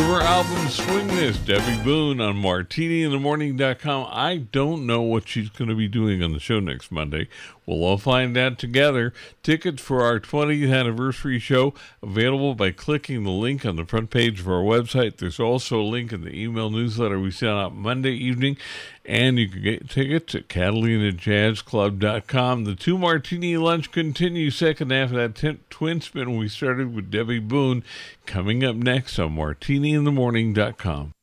her album Swing This, Debbie Boone, on martiniinthemorning.com. I don't know what she's going to be doing on the show next Monday. We'll all find out together. Tickets for our 20th anniversary show available by clicking the link on the front page of our website. There's also a link in the email newsletter we sent out Monday evening. And you can get tickets at CatalinaJazzClub.com. The Two Martini Lunch continues, second half of that twin spin we started with Debbie Boone, coming up next on MartiniInTheMorning.com.